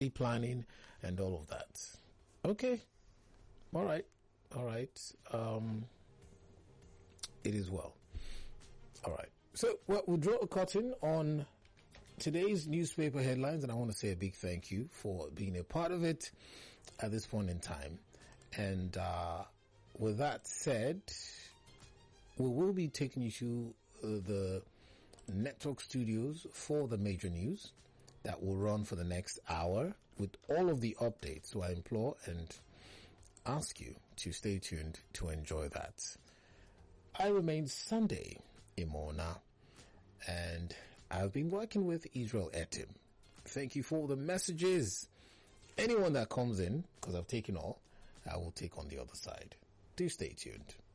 planning and all of that. Okay. All right. It is well. All right. So, we'll draw a curtain on today's newspaper headlines, and I want to say a big thank you for being a part of it at this point in time. And with that said, we will be taking you to the network studios for the major news that will run for the next hour with all of the updates. So I implore and ask you to stay tuned to enjoy that. I remain Sunday Imona, and I've been working with Israel Etim. Thank you for the messages. Anyone that comes in, because I've taken all, I will take on the other side. Do stay tuned.